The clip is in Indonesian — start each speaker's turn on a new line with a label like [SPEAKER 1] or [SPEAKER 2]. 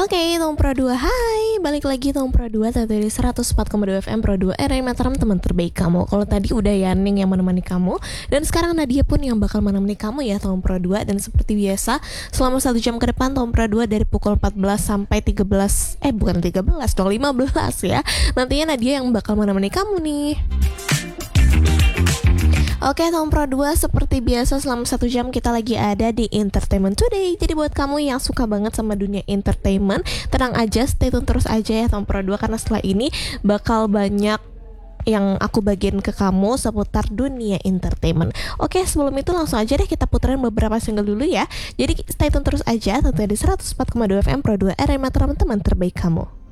[SPEAKER 1] Oke, Tom Pro 2, hai. Balik lagi Tom Pro 2 dari 104,2 FM Pro 2 RI Mataram, teman terbaik kamu. Kalau tadi udah Yaning yang menemani kamu, dan sekarang Nadia pun yang bakal menemani kamu ya Tom Pro 2. Dan seperti biasa, selama 1 jam ke depan Tom Pro 2 dari pukul 14 sampai 13, bukan 13 dong, 15 ya. Nantinya Nadia yang bakal menemani kamu nih. Oke, Tom Pro 2, seperti biasa selama 1 jam kita lagi ada di Entertainment Today. Jadi buat kamu yang suka banget sama dunia entertainment, tenang aja, stay tune terus aja ya Tom Pro 2, karena setelah ini bakal banyak yang aku bagiin ke kamu seputar dunia entertainment. Oke, sebelum itu langsung aja deh kita puterin beberapa single dulu ya. Jadi stay tune terus aja, tentunya di 104,2 FM Pro 2 RI Mataram, teman terbaik kamu.